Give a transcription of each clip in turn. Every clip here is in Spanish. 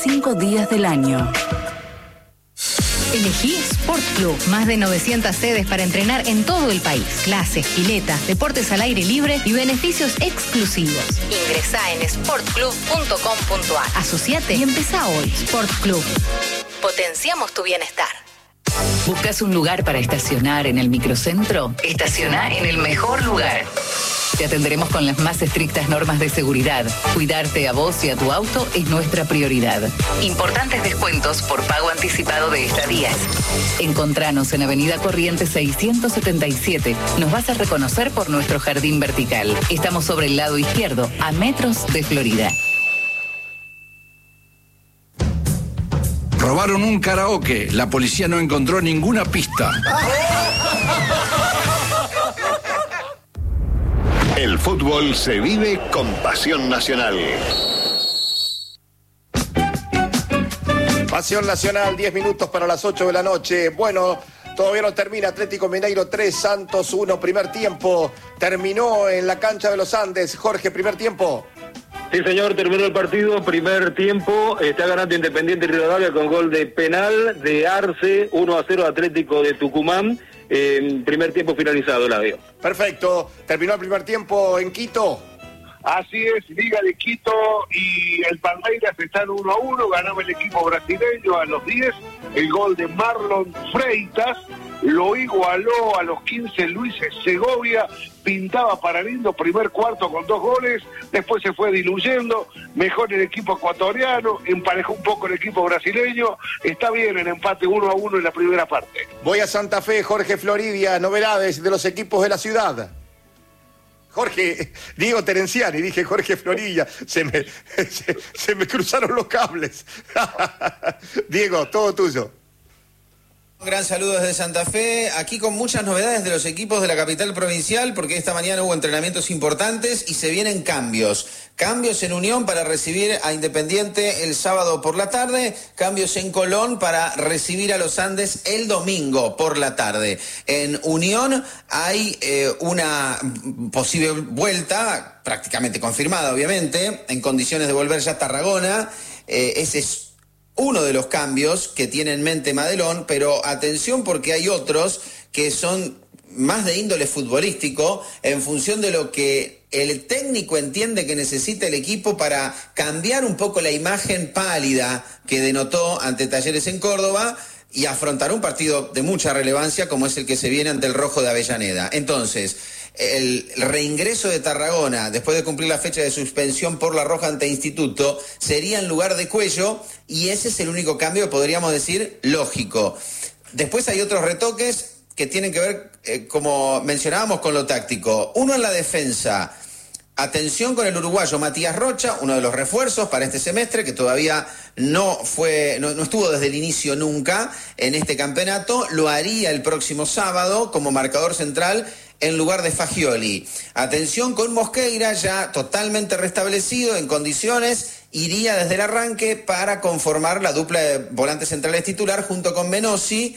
5 días del año. Elegí Sport Club. Más de 900 sedes para entrenar en todo el país. Clases, piletas, deportes al aire libre y beneficios exclusivos. Ingresá en sportclub.com.ar. Asociate y empezá hoy. Sport Club. Potenciamos tu bienestar. ¿Buscas un lugar para estacionar en el microcentro? Estaciona en el mejor lugar. Te atenderemos con las más estrictas normas de seguridad. Cuidarte a vos y a tu auto es nuestra prioridad. Importantes descuentos por pago anticipado de estadías. Encontranos en Avenida Corrientes 677. Nos vas a reconocer por nuestro jardín vertical. Estamos sobre el lado izquierdo, a metros de Florida. Robaron un karaoke. La policía no encontró ninguna pista. El fútbol se vive con pasión nacional. Pasión nacional, 10 minutos para las 8 de la noche. Bueno, todavía no termina. Atlético Mineiro 3, Santos 1, primer tiempo. Terminó en la cancha de los Andes. Jorge, primer tiempo. Sí, señor, terminó el partido, primer tiempo, está ganando Independiente Rivadavia con gol de penal de Arce, 1-0 Atlético de Tucumán, primer tiempo finalizado, Eladio. Perfecto, terminó el primer tiempo en Quito. Así es, Liga de Quito y el Palmeiras están 1-1, ganaba el equipo brasileño a los 10, el gol de Marlon Freitas, lo igualó a los 15 Luis Segovia, pintaba para lindo primer cuarto con 2 goles, después se fue diluyendo, mejor el equipo ecuatoriano, emparejó un poco el equipo brasileño, está bien el empate 1-1 en la primera parte. Voy a Santa Fe, Jorge Floridia, novedades de los equipos de la ciudad. Jorge, Diego Terenciani, dije Jorge Florilla, se me cruzaron los cables. Diego, todo tuyo. Un gran saludo desde Santa Fe, aquí con muchas novedades de los equipos de la capital provincial, porque esta mañana hubo entrenamientos importantes y se vienen cambios. Cambios en Unión para recibir a Independiente el sábado por la tarde, cambios en Colón para recibir a los Andes el domingo por la tarde. En Unión hay una posible vuelta, prácticamente confirmada obviamente, en condiciones de volver ya a Tarragona. Ese es uno de los cambios que tiene en mente Madelón, pero atención porque hay otros que son más de índole futbolístico en función de lo que el técnico entiende que necesita el equipo para cambiar un poco la imagen pálida que denotó ante Talleres en Córdoba y afrontar un partido de mucha relevancia como es el que se viene ante el Rojo de Avellaneda. Entonces, el reingreso de Tarragona, después de cumplir la fecha de suspensión por la roja ante Instituto, sería en lugar de Cuello, y ese es el único cambio que podríamos decir lógico. Después hay otros retoques que tienen que ver, como mencionábamos, con lo táctico. Uno en la defensa. Atención con el uruguayo Matías Rocha, uno de los refuerzos para este semestre, que todavía no estuvo desde el inicio nunca en este campeonato. Lo haría el próximo sábado como marcador central en lugar de Fagioli. Atención con Mosqueira, ya totalmente restablecido, en condiciones, iría desde el arranque para conformar la dupla de volantes centrales titular junto con Menossi.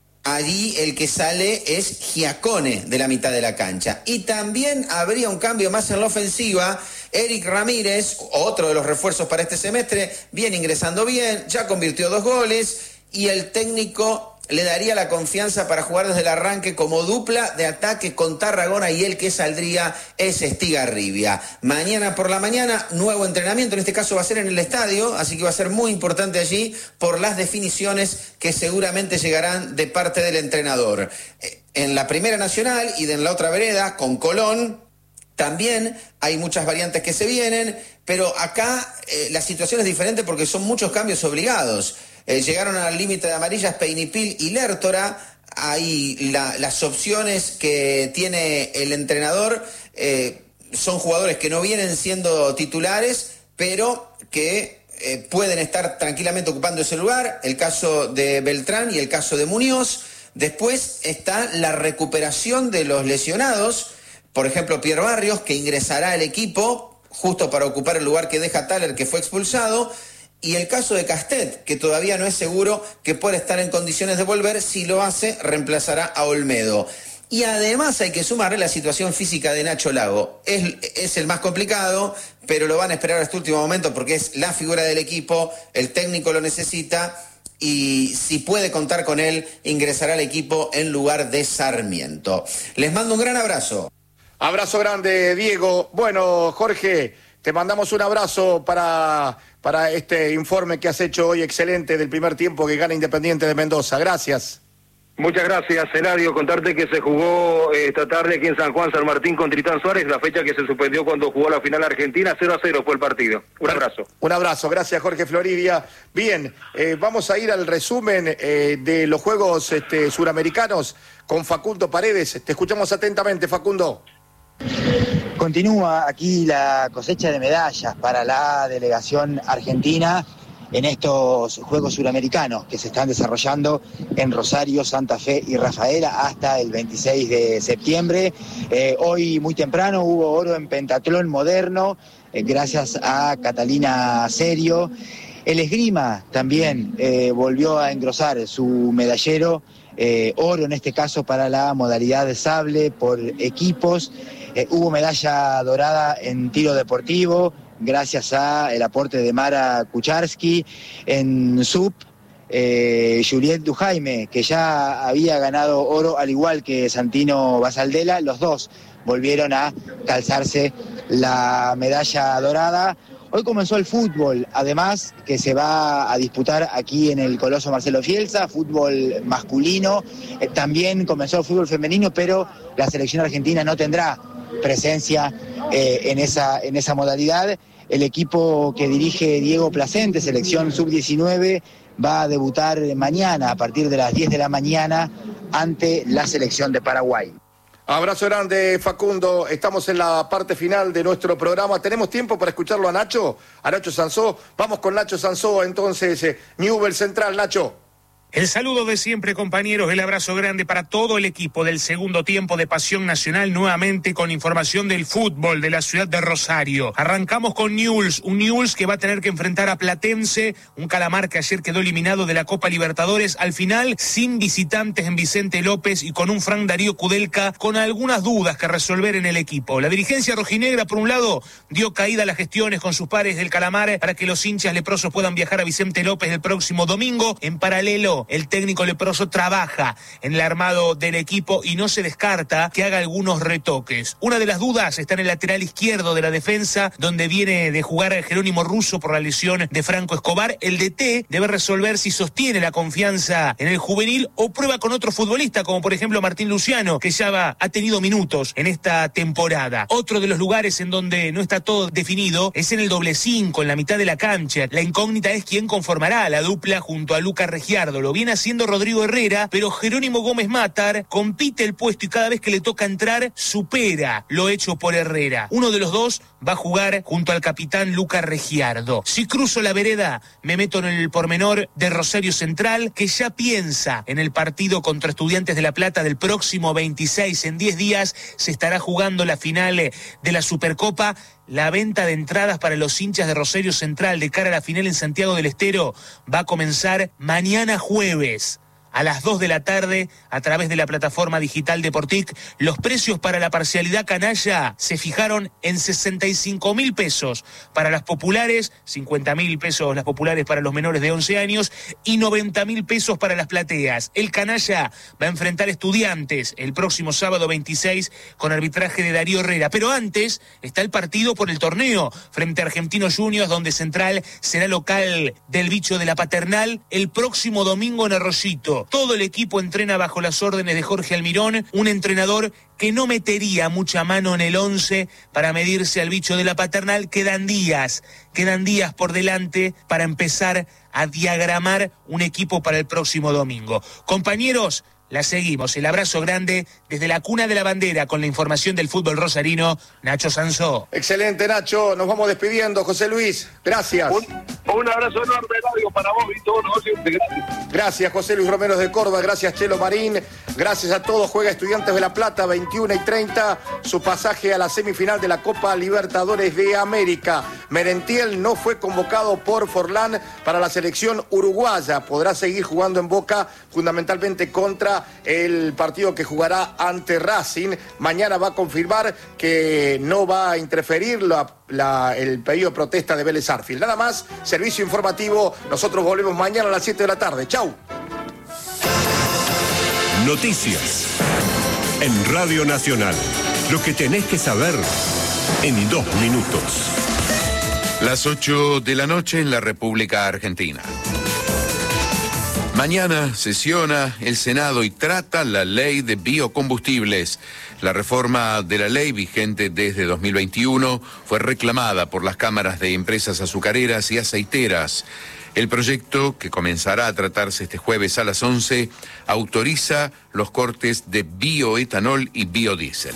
Allí el que sale es Giacone de la mitad de la cancha. Y también habría un cambio más en la ofensiva. Eric Ramírez, otro de los refuerzos para este semestre, viene ingresando bien, ya convirtió 2 goles y el técnico le daría la confianza para jugar desde el arranque como dupla de ataque con Tarragona, y el que saldría es Estigarribia. Mañana por la mañana, nuevo entrenamiento, en este caso va a ser en el estadio, así que va a ser muy importante allí por las definiciones que seguramente llegarán de parte del entrenador. En la Primera Nacional y en la otra vereda, con Colón, también hay muchas variantes que se vienen, pero acá la situación es diferente porque son muchos cambios obligados. Llegaron al límite de amarillas Peinipil y Lertora. Ahí las opciones que tiene el entrenador son jugadores que no vienen siendo titulares, pero que pueden estar tranquilamente ocupando ese lugar. El caso de Beltrán y el caso de Muñoz. Después está la recuperación de los lesionados. Por ejemplo, Pierre Barrios, que ingresará al equipo justo para ocupar el lugar que deja Thaler, que fue expulsado. Y el caso de Castet, que todavía no es seguro que pueda estar en condiciones de volver. Si lo hace, reemplazará a Olmedo. Y además hay que sumarle la situación física de Nacho Lago. Es el más complicado, pero lo van a esperar hasta último momento porque es la figura del equipo, el técnico lo necesita y si puede contar con él, ingresará al equipo en lugar de Sarmiento. Les mando un gran abrazo. Abrazo grande, Diego. Bueno, Jorge, te mandamos un abrazo para este informe que has hecho hoy, excelente, del primer tiempo que gana Independiente de Mendoza. Gracias. Muchas gracias, Eladio. Contarte que se jugó esta tarde aquí en San Juan, San Martín, con Tritán Suárez, la fecha que se suspendió cuando jugó la final Argentina. 0-0 fue el partido. Un abrazo. Un abrazo, gracias, Jorge Floridia. Bien, vamos a ir al resumen de los Juegos Suramericanos con Facundo Paredes. Te escuchamos atentamente, Facundo. Continúa aquí la cosecha de medallas para la delegación argentina en estos Juegos Suramericanos que se están desarrollando en Rosario, Santa Fe y Rafaela hasta el 26 de septiembre. Hoy muy temprano hubo oro en pentatlón moderno, gracias a Catalina Serio. El esgrima también volvió a engrosar su medallero, oro en este caso para la modalidad de sable por equipos. Hubo medalla dorada en tiro deportivo, gracias al aporte de Mara Kucharski. En SUP, Juliette Dujaime, que ya había ganado oro al igual que Santino Basaldela, los dos volvieron a calzarse la medalla dorada. Hoy comenzó el fútbol, además, que se va a disputar aquí en el Coloso Marcelo Fielza, fútbol masculino. También comenzó el fútbol femenino, pero la selección argentina no tendrá presencia en esa modalidad. El equipo que dirige Diego Placente, selección sub-19, va a debutar mañana a partir de las 10 de la mañana ante la selección de Paraguay. Abrazo grande, Facundo. Estamos en la parte final de nuestro programa. ¿Tenemos tiempo para escucharlo a Nacho Sansó? Vamos con Nacho Sansó, entonces, Newell's Central. Nacho. El saludo de siempre, compañeros, el abrazo grande para todo el equipo del segundo tiempo de Pasión Nacional, nuevamente con información del fútbol de la ciudad de Rosario. Arrancamos con Newell's, un Newell's que va a tener que enfrentar a Platense, un Calamar que ayer quedó eliminado de la Copa Libertadores, al final sin visitantes en Vicente López y con un Frank Darío Kudelka con algunas dudas que resolver en el equipo. La dirigencia rojinegra, por un lado, dio caída a las gestiones con sus pares del Calamar para que los hinchas leprosos puedan viajar a Vicente López el próximo domingo. En paralelo, el técnico leproso trabaja en el armado del equipo y no se descarta que haga algunos retoques. Una de las dudas está en el lateral izquierdo de la defensa, donde viene de jugar Jerónimo Russo por la lesión de Franco Escobar. El DT debe resolver si sostiene la confianza en el juvenil o prueba con otro futbolista, como por ejemplo Martín Luciano, que ya ha tenido minutos en esta temporada. Otro de los lugares en donde no está todo definido es en el doble 5, en la mitad de la cancha. La incógnita es quién conformará la dupla junto a Luca Regiardo. Lo viene haciendo Rodrigo Herrera, pero Jerónimo Gómez Matar compite el puesto y cada vez que le toca entrar supera lo hecho por Herrera. Uno de los dos va a jugar junto al capitán Luca Regiardo. Si cruzo la vereda, me meto en el pormenor de Rosario Central, que ya piensa en el partido contra Estudiantes de La Plata del próximo 26. En 10 días se estará jugando la final de la Supercopa. La venta de entradas para los hinchas de Rosario Central de cara a la final en Santiago del Estero va a comenzar mañana jueves a las 2 de la tarde a través de la plataforma digital de Portic. Los precios para la parcialidad canalla se fijaron en 65.000 pesos para las populares, 50.000 pesos las populares para los menores de 11 años y 90.000 pesos para las plateas. El canalla va a enfrentar Estudiantes el próximo sábado 26 con arbitraje de Darío Herrera. Pero antes está el partido por el torneo frente a Argentinos Juniors, donde Central será local del bicho de la Paternal el próximo domingo en Arroyito. Todo el equipo entrena bajo las órdenes de Jorge Almirón, un entrenador que no metería mucha mano en el 11 para medirse al bicho de la Paternal. Quedan días por delante para empezar a diagramar un equipo para el próximo domingo. Compañeros, la seguimos. El abrazo grande desde la cuna de la bandera con la información del fútbol rosarino, Nacho Sansó. Excelente, Nacho. Nos vamos despidiendo. José Luis, gracias. Un abrazo enorme, Radio, para vos y todos los oyentes. Gracias. Gracias, José Luis Romeros de Córdoba. Gracias, Chelo Marín. Gracias a todos. Juega Estudiantes de La Plata, 21:30. Su pasaje a la semifinal de la Copa Libertadores de América. Merentiel no fue convocado por Forlán para la selección uruguaya. Podrá seguir jugando en Boca, fundamentalmente contra el partido que jugará ante Racing. Mañana va a confirmar que no va a interferir el pedido de protesta de Vélez Sarsfield. Nada más, servicio informativo. Nosotros volvemos mañana a las 7 de la tarde. Chau. Noticias en Radio Nacional. Lo que tenés que saber en 2 minutos. Las 8 de la noche en la República Argentina. Mañana sesiona el Senado y trata la ley de biocombustibles. La reforma de la ley, vigente desde 2021, fue reclamada por las cámaras de empresas azucareras y aceiteras. El proyecto, que comenzará a tratarse este jueves a las 11, autoriza los cortes de bioetanol y biodiesel.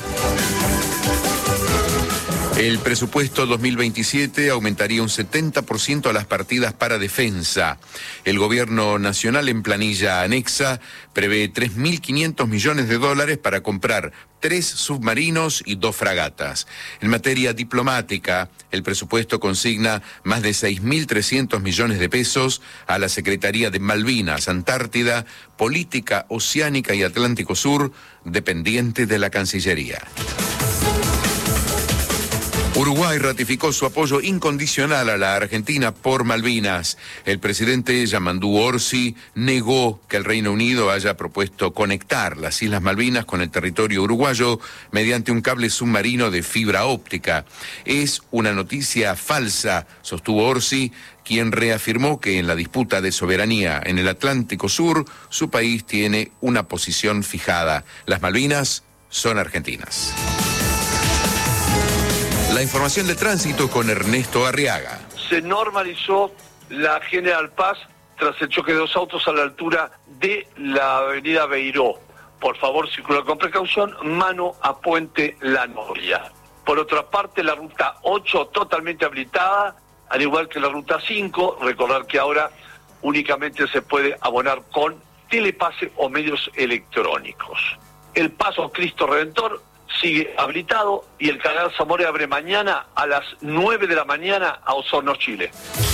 El presupuesto 2027 aumentaría un 70% a las partidas para defensa. El gobierno nacional, en planilla anexa, prevé $3.500 millones para comprar 3 submarinos y 2 fragatas. En materia diplomática, el presupuesto consigna más de 6.300 millones de pesos a la Secretaría de Malvinas, Antártida, Política Oceánica y Atlántico Sur, dependiente de la Cancillería. Uruguay ratificó su apoyo incondicional a la Argentina por Malvinas. El presidente Yamandú Orsi negó que el Reino Unido haya propuesto conectar las Islas Malvinas con el territorio uruguayo mediante un cable submarino de fibra óptica. Es una noticia falsa, sostuvo Orsi, quien reafirmó que en la disputa de soberanía en el Atlántico Sur, su país tiene una posición fijada. Las Malvinas son argentinas. La información de tránsito con Ernesto Arriaga. Se normalizó la General Paz tras el choque de 2 autos a la altura de la avenida Beiró. Por favor, circular con precaución, mano a Puente La Noria. Por otra parte, la ruta 8 totalmente habilitada, al igual que la ruta 5. Recordar que ahora únicamente se puede abonar con telepase o medios electrónicos. El paso Cristo Redentor sigue habilitado y el canal Zamora abre mañana a las 9 de la mañana a Osorno, Chile.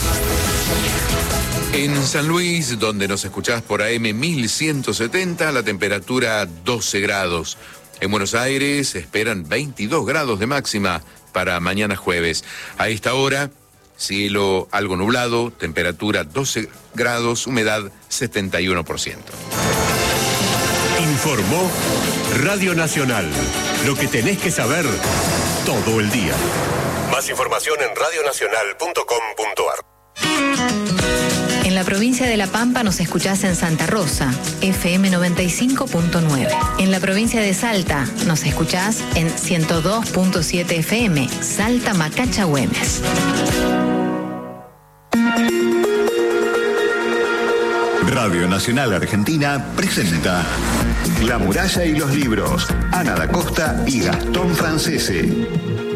En San Luis, donde nos escuchás por AM 1170, la temperatura 12 grados. En Buenos Aires se esperan 22 grados de máxima para mañana jueves. A esta hora, cielo algo nublado, temperatura 12 grados, humedad 71%. Informó Radio Nacional. Lo que tenés que saber todo el día. Más información en radionacional.com.ar. En la provincia de La Pampa nos escuchás en Santa Rosa, FM 95.9. En la provincia de Salta nos escuchás en 102.7 FM, Salta Macacha Güemes. Radio Nacional Argentina presenta La muralla y los libros, Ana da Costa y Gastón Francese.